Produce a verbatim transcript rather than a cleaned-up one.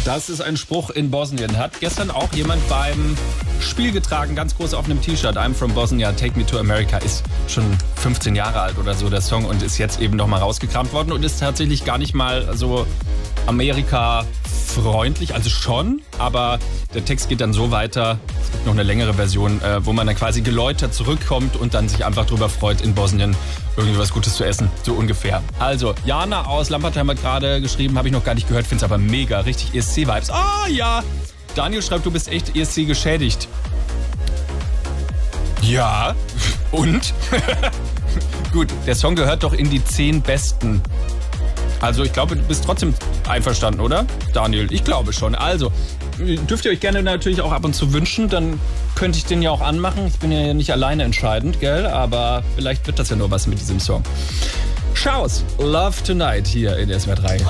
Das ist ein Spruch in Bosnien. Hat gestern auch jemand beim Spiel getragen, ganz groß auf einem T-Shirt. I'm from Bosnia, take me to America. Ist schon fünfzehn Jahre alt oder so, der Song, und ist jetzt eben nochmal rausgekramt worden und ist tatsächlich gar nicht mal so Amerika-freundlich, also schon, aber der Text geht dann so weiter, es gibt noch eine längere Version, äh, wo man dann quasi geläutert zurückkommt und dann sich einfach drüber freut, in Bosnien irgendwie was Gutes zu essen, so ungefähr. Also, Jana aus Lampertheim hat gerade geschrieben, habe ich noch gar nicht gehört, finde es aber mega, richtig E S C-Vibes. Ah, ja! Daniel schreibt, du bist echt E S C geschädigt. Ja, und? Gut, der Song gehört doch in die zehn besten. Also ich glaube, du bist trotzdem einverstanden, oder, Daniel? Ich glaube schon. Also, dürft ihr euch gerne natürlich auch ab und zu wünschen, dann könnte ich den ja auch anmachen. Ich bin ja nicht alleine entscheidend, gell? Aber vielleicht wird das ja nur was mit diesem Song. Schaus, Love Tonight hier in S W R drei.